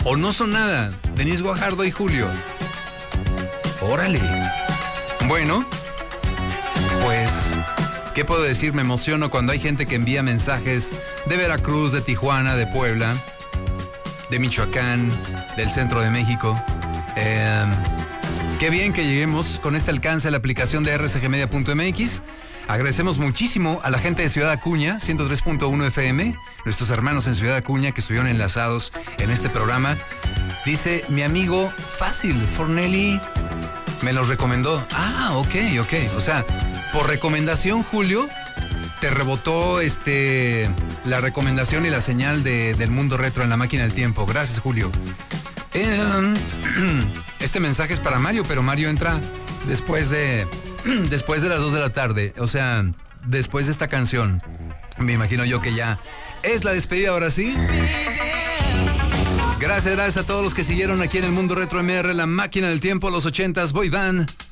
o no son nada. Denise Guajardo y Julio. Órale. Bueno, pues, ¿qué puedo decir? Me emociono cuando hay gente que envía mensajes de Veracruz, de Tijuana, de Puebla, de Michoacán, del centro de México. Qué bien que lleguemos con este alcance a la aplicación de rcgmedia.mx. Agradecemos muchísimo a la gente de Ciudad Acuña, 103.1 FM, nuestros hermanos en Ciudad Acuña que estuvieron enlazados en este programa. Dice mi amigo Fácil, Fornelli me los recomendó. Ah, ok. O sea, por recomendación, Julio, te rebotó la recomendación y la señal del mundo retro en la máquina del tiempo. Gracias, Julio. Este mensaje es para Mario, pero Mario entra después de las 2 de la tarde. O sea, después de esta canción. Me imagino yo que ya es la despedida ahora sí. Gracias a todos los que siguieron aquí en el Mundo Retro MR, la máquina del tiempo, los 80s, Boy Band.